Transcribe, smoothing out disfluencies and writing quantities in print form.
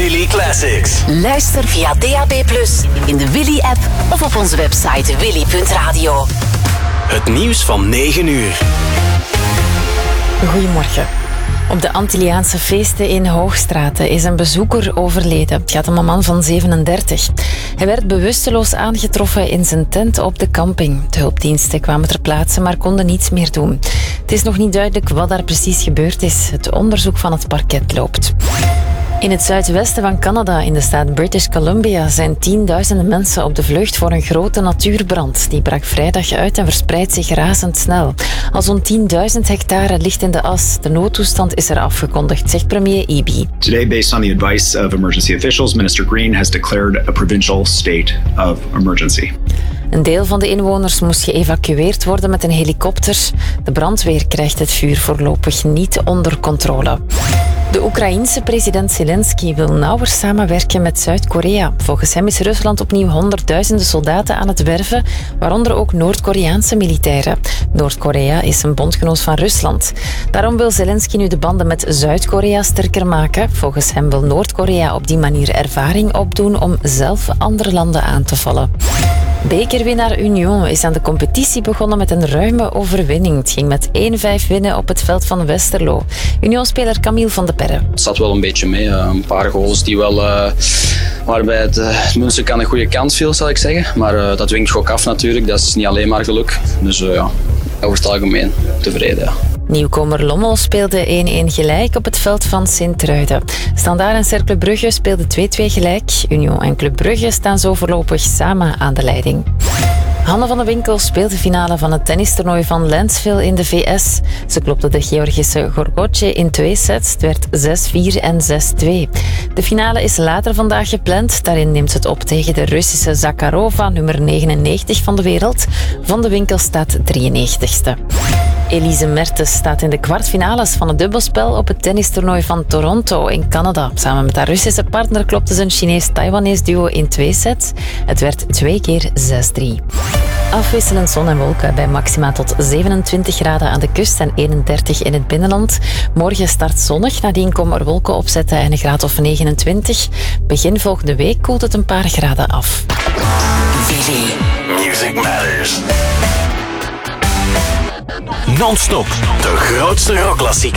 Willy Classics. Luister via DAB+, in de Willy-app of op onze website willy.radio. Het nieuws van 9 uur. Goedemorgen. Op de Antilliaanse feesten in Hoogstraten is een bezoeker overleden. Het gaat om een man van 37. Hij werd bewusteloos aangetroffen in zijn tent op de camping. De hulpdiensten kwamen ter plaatse, maar konden niets meer doen. Het is nog niet duidelijk wat daar precies gebeurd is. Het onderzoek van het parket loopt. In het zuidwesten van Canada, in de staat British Columbia, zijn tienduizenden mensen op de vlucht voor een grote natuurbrand. Die brak vrijdag uit en verspreidt zich razendsnel. Al zo'n 10.000 hectare ligt in de as. De noodtoestand is er afgekondigd, zegt premier Eby. Today, based on the advice of emergency officials, Minister Green has declared a provincial state of emergency. Een deel van de inwoners moest geëvacueerd worden met een helikopter. De brandweer krijgt het vuur voorlopig niet onder controle. De Oekraïense president Zelensky wil nauwer samenwerken met Zuid-Korea. Volgens hem is Rusland opnieuw honderdduizenden soldaten aan het werven, waaronder ook Noord-Koreaanse militairen. Noord-Korea is een bondgenoot van Rusland. Daarom wil Zelensky nu de banden met Zuid-Korea sterker maken. Volgens hem wil Noord-Korea op die manier ervaring opdoen om zelf andere landen aan te vallen. Bekerwinnaar Union is aan de competitie begonnen met een ruime overwinning. Het ging met 1-5 winnen op het veld van Westerlo. Union-speler Camille van de Perre. Het zat wel een beetje mee. Een paar goals die wel, waarbij het Münster een goede kans viel, zal ik zeggen. Maar dat dwingt gok af natuurlijk. Dat is niet alleen maar geluk. Dus ja, over het algemeen tevreden. Ja. Nieuwkomer Lommel speelde 1-1 gelijk op het veld van Sint-Truiden. Standaard en Cercle Brugge speelden 2-2 gelijk. Union en Club Brugge staan zo voorlopig samen aan de leiding. Hanne van de Winkel speelt de finale van het tennistoernooi van Lansville in de VS. Ze klopte de Georgische Gorgotje in 2 sets. Het werd 6-4 en 6-2. De finale is later vandaag gepland. Daarin neemt ze het op tegen de Russische Zakharova, nummer 99 van de wereld. Van de Winkel staat 93ste. Elise Mertens staat in de kwartfinales van het dubbelspel op het tennistoernooi van Toronto in Canada. Samen met haar Russische partner klopte ze een Chinees-Taiwanese duo in 2 sets. Het werd 2 keer 6-3. Afwisselend zon en wolken bij maxima tot 27 graden aan de kust en 31 in het binnenland. Morgen start zonnig, nadien komen er wolken opzetten en een graad of 29. Begin volgende week koelt het een paar graden af. Willy. Music Matters. Non-stop, de grootste rockklassiekers.